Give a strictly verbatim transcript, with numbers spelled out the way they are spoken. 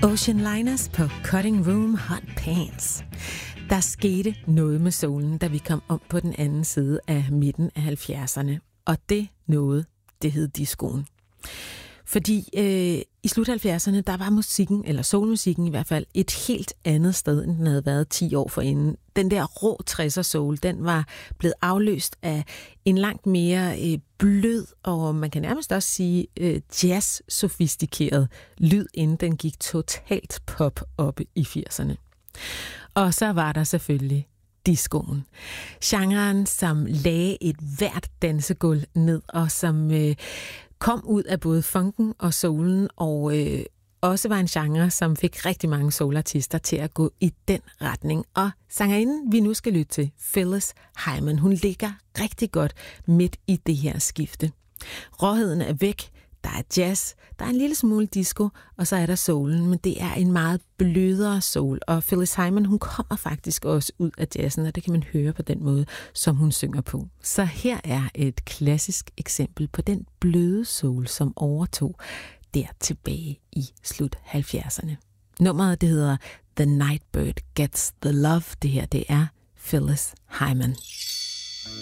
Ocean Liners på Cutting Room Hot Pants. Der skete noget med solen, da vi kom om på den anden side af midten af halvfjerdserne. Og det noget, det hed discoen. Fordi øh, i slut halvfjerdserne, der var musikken, eller soulmusikken i hvert fald, et helt andet sted, end den havde været ti år forinden. Den der rå tresser soul, den var blevet afløst af en langt mere øh, blød, og man kan nærmest også sige øh, jazz-sofistikeret lyd, inden den gik totalt pop oppe i firserne. Og så var der selvfølgelig discoen. Genren, som lagde et hvert dansegulv ned, og som øh, kom ud af både funken og soulen, og øh, også var en genre, som fik rigtig mange soulartister til at gå i den retning. Og sangerinden, vi nu skal lytte til, Phyllis Hyman, hun ligger rigtig godt midt i det her skifte. Råheden er væk, der er jazz, der er en lille smule disco, og så er der soulen, men det er en meget blødere soul. Og Phyllis Hyman, hun kommer faktisk også ud af jazzen, og det kan man høre på den måde, som hun synger på. Så her er et klassisk eksempel på den bløde soul, som overtog der tilbage i slut halvfjerdserne. Nummeret, det hedder The Nightbird Gets the Love. Det her, det er Phyllis Hyman.